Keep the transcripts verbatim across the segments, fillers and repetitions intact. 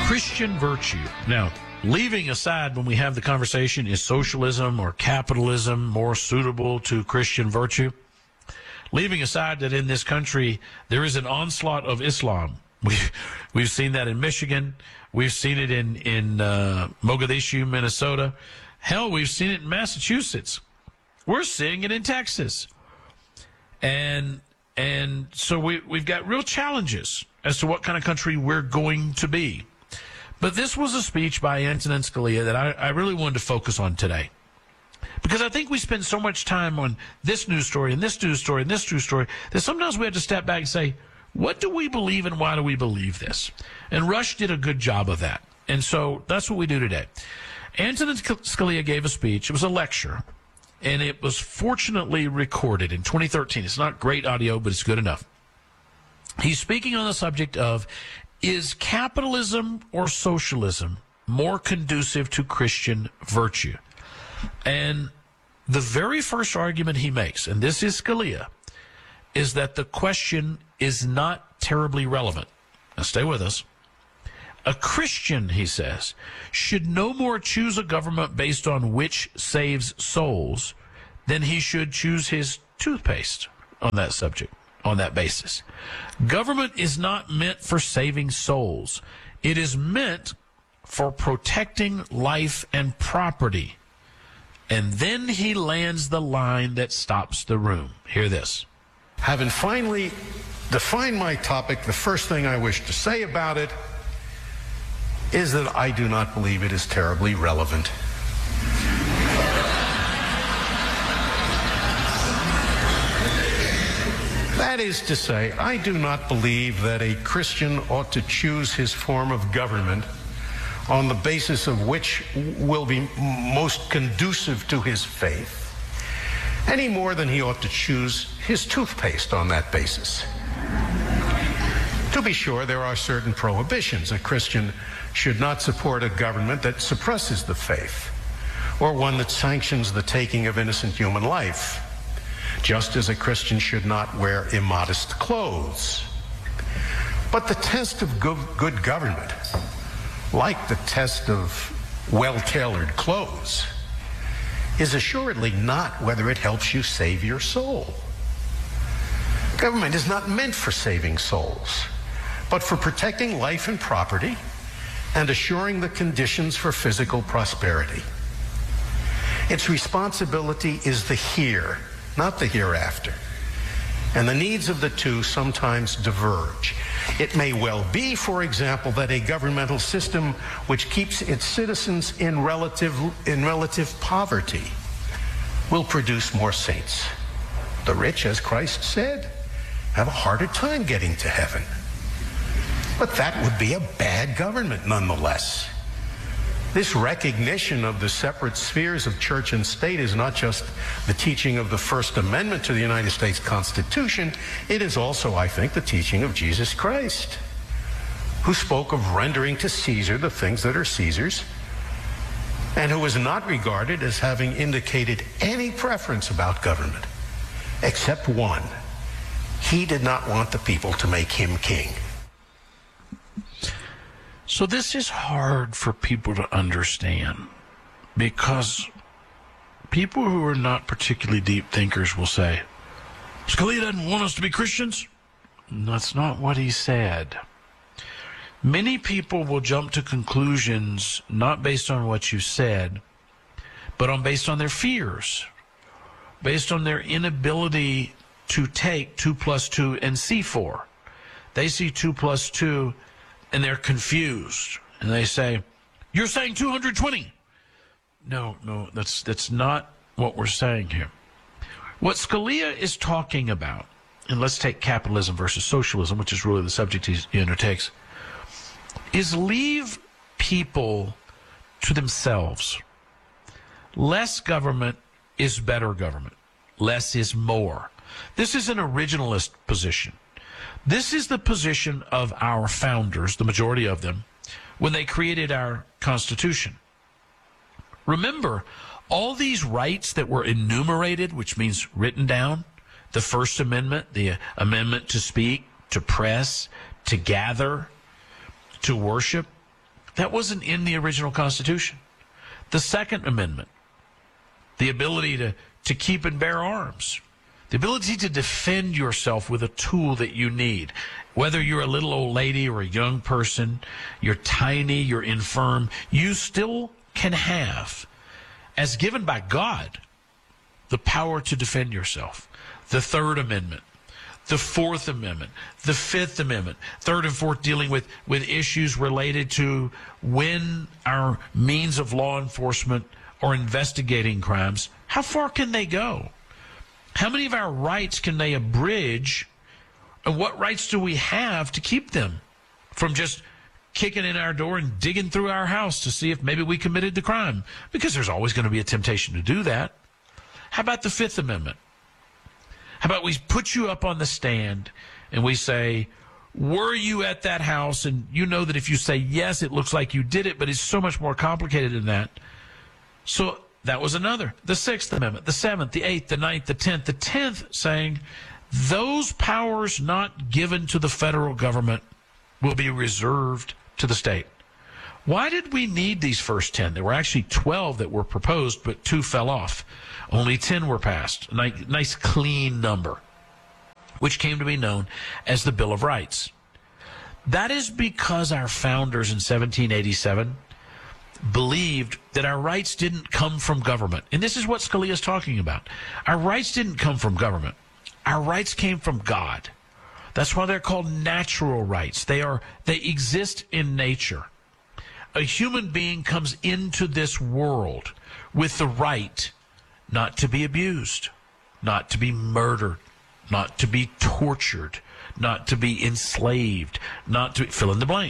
Christian virtue. Now, leaving aside when we have the conversation, is socialism or capitalism more suitable to Christian virtue? Leaving aside that in this country there is an onslaught of Islam. We've, we've seen that in Michigan. We've seen it in, in uh, Mogadishu, Minnesota. Hell, we've seen it in Massachusetts. We're seeing it in Texas. And and so we, we've got real challenges as to what kind of country we're going to be. But this was a speech by Antonin Scalia that I, I really wanted to focus on today. Because I think we spend so much time on this news story and this news story and this news story that sometimes we have to step back and say, what do we believe and why do we believe this? And Rush did a good job of that. And so that's what we do today. Antonin Scalia gave a speech. It was a lecture. And it was fortunately recorded in twenty thirteen. It's not great audio, but it's good enough. He's speaking on the subject of, is capitalism or socialism more conducive to Christian virtue? And the very first argument he makes, and this is Scalia, is that the question is not terribly relevant. Now stay with us. A Christian, he says, should no more choose a government based on which saves souls than he should choose his toothpaste on that subject, on that basis. Government is not meant for saving souls. It is meant for protecting life and property. And then he lands the line that stops the room. Hear this. Having finally defined my topic, the first thing I wish to say about it is that I do not believe it is terribly relevant. That is to say, I do not believe that a Christian ought to choose his form of government on the basis of which will be most conducive to his faith, any more than he ought to choose his toothpaste on that basis. To be sure, there are certain prohibitions. A Christian should not support a government that suppresses the faith, or one that sanctions the taking of innocent human life, just as a Christian should not wear immodest clothes. But the test of good, good government, like the test of well-tailored clothes, is assuredly not whether it helps you save your soul. Government is not meant for saving souls, but for protecting life and property and assuring the conditions for physical prosperity. Its responsibility is the here, not the hereafter. And the needs of the two sometimes diverge. It may well be, for example, that a governmental system which keeps its citizens in relative, in relative poverty will produce more saints. The rich, as Christ said, have a harder time getting to heaven. But that would be a bad government nonetheless. This recognition of the separate spheres of church and state is not just the teaching of the First Amendment to the United States Constitution. It is also, I think, the teaching of Jesus Christ, who spoke of rendering to Caesar the things that are Caesar's, and who was not regarded as having indicated any preference about government, except one. He did not want the people to make him king. So this is hard for people to understand, because people who are not particularly deep thinkers will say, Scalia doesn't want us to be Christians. And that's not what he said. Many people will jump to conclusions not based on what you said, but on based on their fears, based on their inability to take two plus two and see four. They see two plus two and they're confused, and they say, you're saying two hundred twenty. No, no, that's that's not what we're saying here. What Scalia is talking about, and let's take capitalism versus socialism, which is really the subject he undertakes, is leave people to themselves. Less government is better government. Less is more. This is an originalist position. This is the position of our founders, the majority of them, when they created our Constitution. Remember, all these rights that were enumerated, which means written down, the First Amendment, the amendment to speak, to press, to gather, to worship, That wasn't in the original Constitution. The Second Amendment, the ability to, to keep and bear arms, the ability to defend yourself with a tool that you need. Whether you're a little old lady or a young person, you're tiny, you're infirm, you still can have, as given by God, the power to defend yourself. The Third Amendment, the Fourth Amendment, the Fifth Amendment, third and fourth dealing with, with issues related to when our means of law enforcement are investigating crimes, how far can they go? How many of our rights can they abridge? And what rights do we have to keep them from just kicking in our door and digging through our house to see if maybe we committed the crime? Because there's always going to be a temptation to do that. How about the Fifth Amendment? How about we put you up on the stand and we say, were you at that house? And you know that if you say yes, it looks like you did it, but it's so much more complicated than that. So that was another. The Sixth Amendment, the Seventh, the Eighth, the Ninth, the Tenth. The Tenth saying those powers not given to the federal government will be reserved to the state. Why did we need these first ten? There were actually twelve that were proposed, but two fell off. Only ten were passed. Nice, nice clean number, which came to be known as the Bill of Rights. That is because our founders in seventeen eighty-seven believed that our rights didn't come from government. And this is what Scalia is talking about. Our rights didn't come from government. Our rights came from God. That's why they're called natural rights. They are, they exist in nature. A human being comes into this world with the right not to be abused, not to be murdered, not to be tortured, not to be enslaved, not to fill in the blank.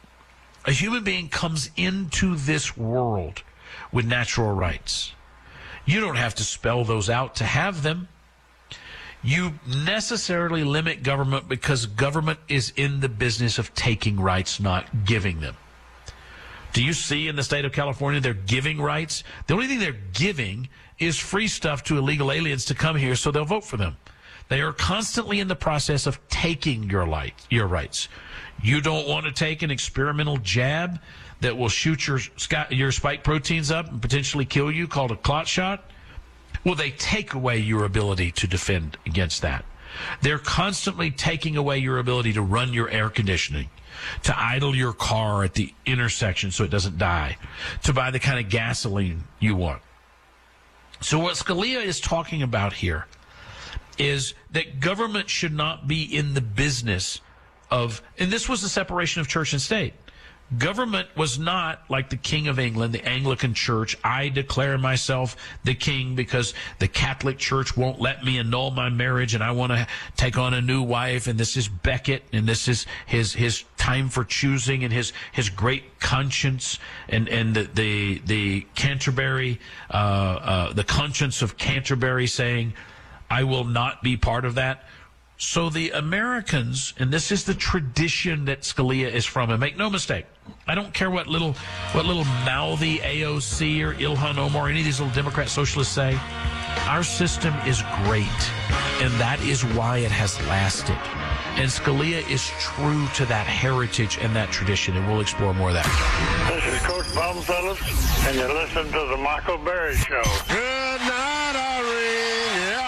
A human being comes into this world with natural rights. You don't have to spell those out to have them. You necessarily limit government because government is in the business of taking rights, not giving them. Do you see in the state of California they're giving rights? The only thing they're giving is free stuff to illegal aliens to come here so they'll vote for them. They are constantly in the process of taking your light, your rights. You don't want to take an experimental jab that will shoot your, your spike proteins up and potentially kill you, called a clot shot? Well, they take away your ability to defend against that. They're constantly taking away your ability to run your air conditioning, to idle your car at the intersection so it doesn't die, to buy the kind of gasoline you want. So what Scalia is talking about here is that government should not be in the business of, and this was the separation of church and state. Government was not like the King of England, the Anglican Church. I declare myself the king because the Catholic Church won't let me annul my marriage and I want to take on a new wife, and this is Becket, and this is his his time for choosing, and his his great conscience, and and the the, the Canterbury uh, uh, the conscience of Canterbury saying, I will not be part of that. So the Americans, and this is the tradition that Scalia is from, and make no mistake, I don't care what little what little mouthy A O C or Ilhan Omar or any of these little Democrat socialists say, our system is great, and that is why it has lasted. And Scalia is true to that heritage and that tradition, and we'll explore more of that. This is Coach Bob Phillips, and you're listening to the Michael Berry Show. Good night, Irene. Yeah.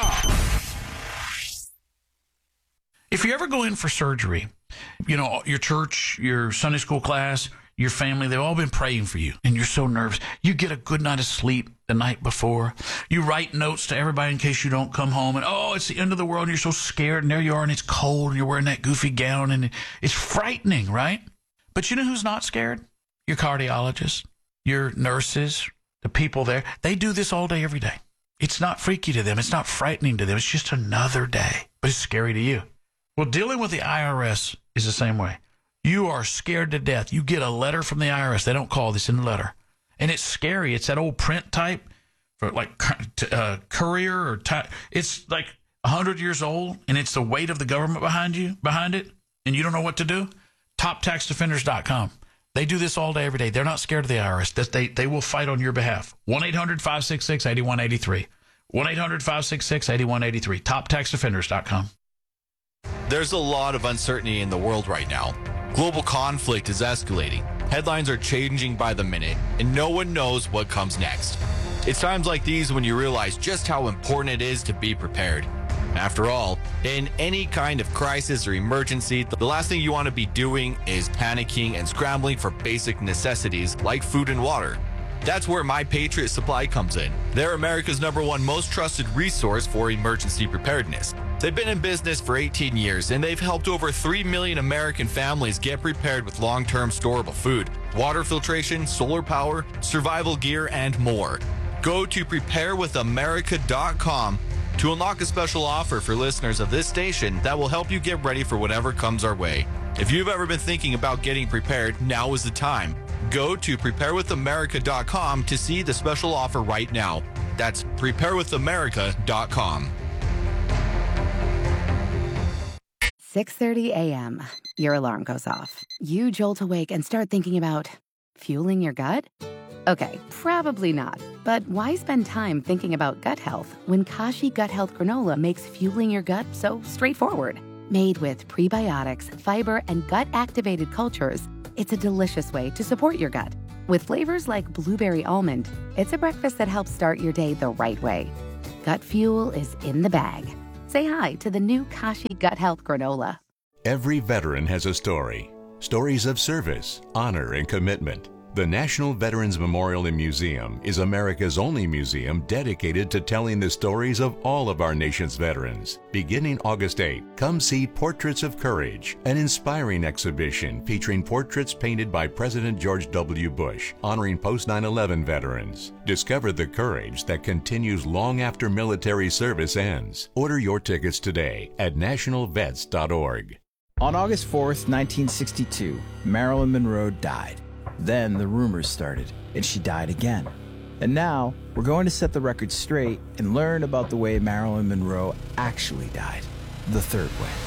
If you ever go in for surgery, you know, your church, your Sunday school class, your family, they've all been praying for you, and you're so nervous. You get a good night of sleep the night before. You write notes to everybody in case you don't come home, and, oh, it's the end of the world, and you're so scared, and there you are, and it's cold, and you're wearing that goofy gown, and it's frightening, right? But you know who's not scared? Your cardiologists, your nurses, the people there. They do this all day, every day. It's not freaky to them. It's not frightening to them. It's just another day, but it's scary to you. Well, dealing with the I R S is the same way. You are scared to death. You get a letter from the I R S. They don't call this in the letter. And it's scary. It's that old print type for like uh, courier or type. It's like one hundred years old, and it's the weight of the government behind you, behind it, and you don't know what to do. top tax defenders dot com. They do this all day, every day. They're not scared of the I R S. They, they will fight on your behalf. one eight hundred five six six eight one eight three. one eight hundred five six six eight one eight three. top tax defenders dot com. There's a lot of uncertainty in the world right now. Global conflict is escalating. Headlines are changing by the minute, and no one knows what comes next. It's times like these when you realize just how important it is to be prepared. After all, in any kind of crisis or emergency, the last thing you want to be doing is panicking and scrambling for basic necessities like food and water. That's where My Patriot Supply comes in. They're America's number one most trusted resource for emergency preparedness. They've been in business for eighteen years, and they've helped over three million American families get prepared with long-term storable food, water filtration, solar power, survival gear, and more. Go to prepare with america dot com to unlock a special offer for listeners of this station that will help you get ready for whatever comes our way. If you've ever been thinking about getting prepared, now is the time. Go to prepare with america dot com to see the special offer right now. That's prepare with america dot com. six thirty a.m. Your alarm goes off. You jolt awake and start thinking about fueling your gut? Okay, probably not. But why spend time thinking about gut health when Kashi Gut Health Granola makes fueling your gut so straightforward? Made with prebiotics, fiber, and gut-activated cultures, it's a delicious way to support your gut. With flavors like blueberry almond, it's a breakfast that helps start your day the right way. Gut fuel is in the bag. Say hi to the new Kashi Gut Health Granola. Every veteran has a story. Stories of service, honor, and commitment. The National Veterans Memorial and Museum is America's only museum dedicated to telling the stories of all of our nation's veterans. Beginning August eighth, come see Portraits of Courage, an inspiring exhibition featuring portraits painted by President George W. Bush, honoring post nine eleven veterans. Discover the courage that continues long after military service ends. Order your tickets today at national vets dot org. On August fourth, nineteen sixty-two, Marilyn Monroe died. Then the rumors started, and she died again. And now, we're going to set the record straight and learn about the way Marilyn Monroe actually died, the third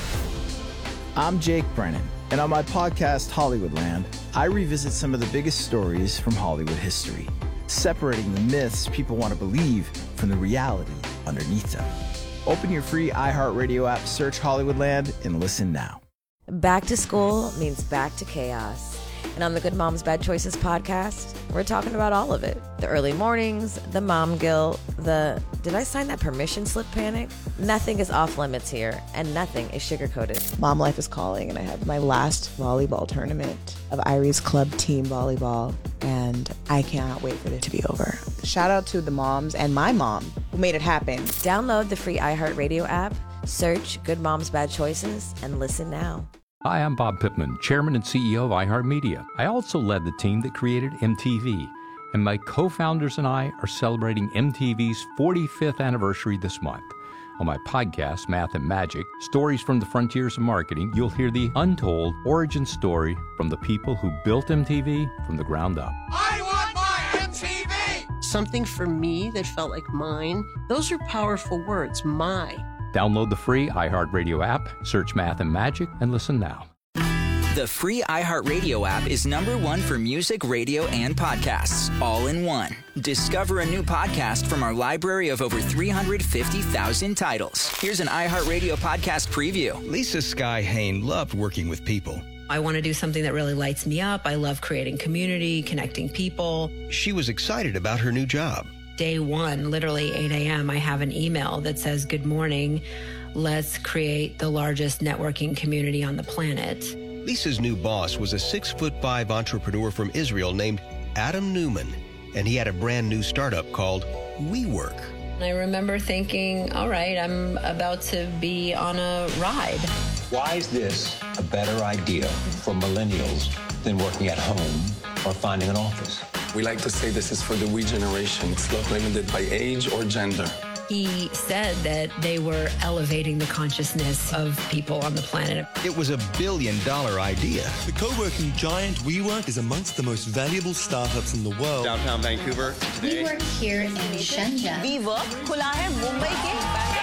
way. I'm Jake Brennan, and on my podcast, Hollywoodland, I revisit some of the biggest stories from Hollywood history, separating the myths people want to believe from the reality underneath them. Open your free iHeartRadio app, search Hollywoodland, and listen now. Back to school means back to chaos. And on the Good Moms Bad Choices podcast, we're talking about all of it. The early mornings, the mom guilt, the did I sign that permission slip panic? Nothing is off limits here, and nothing is sugar-coated. Mom life is calling, and I have my last volleyball tournament of Irie's club team volleyball, and I cannot wait for it to be over. Shout out to the moms and my mom who made it happen. Download the free iHeartRadio app, search Good Moms Bad Choices, and listen now. Hi, I'm Bob Pittman, Chairman and C E O of iHeartMedia. I also led the team that created M T V, and my co-founders and I are celebrating M T V's forty-fifth anniversary this month. On my podcast, Math and Magic, Stories from the Frontiers of Marketing, you'll hear the untold origin story from the people who built M T V from the ground up. I want my M T V! Something for me that felt like mine. Those are powerful words, my. Download the free iHeartRadio app, search Math and Magic, and listen now. The free iHeartRadio app is number one for music, radio, and podcasts, all in one. Discover a new podcast from our library of over three hundred fifty thousand titles. Here's an iHeartRadio podcast preview. Lisa Sky Hain loved working with people. I want to do something that really lights me up. I love creating community, connecting people. She was excited about her new job. Day one, literally eight a.m., I have an email that says, good morning, let's create the largest networking community on the planet. Lisa's new boss was a six foot five entrepreneur from Israel named Adam Newman, and he had a brand new startup called WeWork. I remember thinking, all right, I'm about to be on a ride. Why is this a better idea for millennials than working at home or finding an office? We like to say this is for the we generation. It's not limited by age or gender. He said that they were elevating the consciousness of people on the planet. It was a billion dollar idea. The co-working giant WeWork is amongst the most valuable startups in the world. Downtown Vancouver today. We work here in Shenzhen. WeWork खुला है मुंबई के.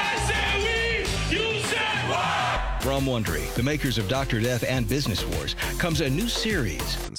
From Wondery, the makers of Doctor Death and Business Wars, comes a new series,